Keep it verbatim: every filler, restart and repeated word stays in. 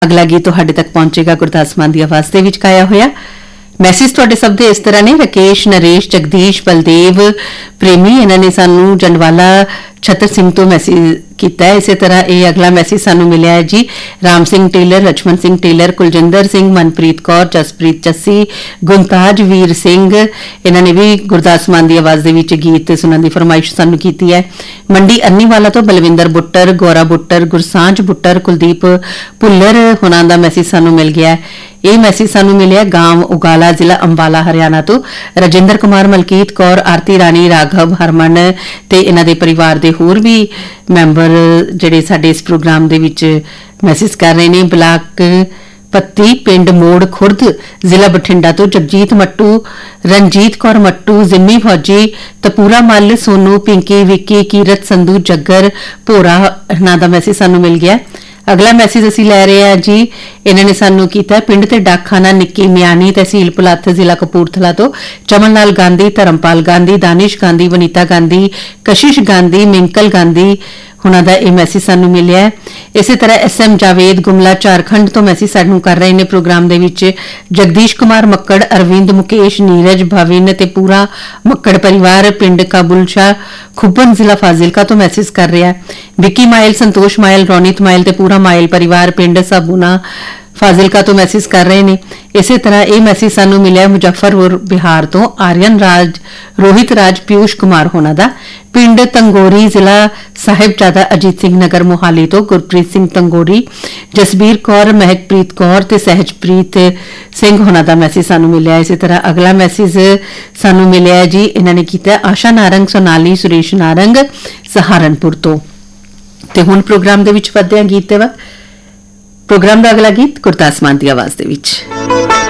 अगला गीत तुहाडे तक पहुंचेगा गुरदास मान दी आवाज दे विच गाया होया। मैसेज तुहाडे सब दे इस तरह ने राकेश नरेश जगदीश बलदेव प्रेमी इन्हां ने सानू जंडवाला छतर सिंह तो मैसेज किया है। इसी तरह ये अगला मैसेज सानू मिलिया है जी राम सिंह टेलर लक्ष्मण सिंह टेलर कुलजिंदर सिंह मनप्रीत कौर जसप्रीत चस्सी गुलताज वीर सिंह इन्हां ने भी गुरदास मान दी आवाज दे विच गीत सुनने की फरमाइश सानू कीती है। मंडी अन्नीवाला तो बलविंदर बुट्टर गौरा बुट्टर गुरसांझ बुट्टर कुलदीप भुल्लर होना दा मैसेज सानू मिल गया है। ये मैसेज सानू मिलिया गांव उगाला जिला अंबाला हरियाणा तो राजेंद्र कुमार मलकीत कौर आरती रानी राघव हरमन ते इन्हां दे परिवार दे होर भी मैंबर जिहड़े साडे इस प्रोग्राम दे विच मैसेज कर रहे ने। ब्लाक पत्ती पिंड मोड़ खुर्द जिला बठिंडा तो जगजीत मट्टू रंजीत कौर मट्टू जिम्मी फौजी तपूरा मल सोनू पिंकी विक्की कीरत संधू जग्गर भोरा ना दा मैसेज सानू मिल गया। अगला मैसेज असी लै रहे हैं जी इन्हों ने सानू कीता पिंड ते डाकखाना निक्की मियानी तहसील पुलत्थ जिला कपूरथला तो चमन लाल गांधी धर्मपाल गांधी दानिश गांधी वनीता गांधी कशिश गांधी मिंकल गांधी हुणां दा यह मैसेज सानू मिलिया है। इसी तरह एस एम जावेद गुमला झारखंड तो मैसेज सानू कर रहे हैं प्रोग्राम दे विच जगदीश कुमार मक्कड़ अरविंद मुकेश नीरज भाविन ते पूरा मक्कड़ परिवार पिंड काबुल शाह खुब्बन जिला फाजिलका तो मैसेज कर रहा है। विक्की माइल संतोष माइल रोनित माइल ते पूरा माइल परिवार पिंड साबूना फाजिलका तो मैसेज कर रहे हैं। इसी तरह यह मैसेज सानू मिले मुजफ्फरपुर बिहार तो आर्यन राज रोहित राज पीयूष कुमार होना दा पिंड तंगोरी जिला साहिबजादा अजीत सिंह नगर मोहाली तो गुरप्रीत सिंह तंगोरी जसबीर कौर महकप्रीत कौर ते सहजप्रीत सिंह होना दा मैसेज सानू मिलिया। इसी तरह अगला मैसेज सानू मिलिया जी इन्होंने किया आशा नारंग सोनाली सुरेश नारंग सहारनपुर तो। ते हुण प्रोग्राम दे विच वधदे हां गीत दे वक्त प्रोग्राम का अगला गीत गुरदास मान दी आवाज दे विच।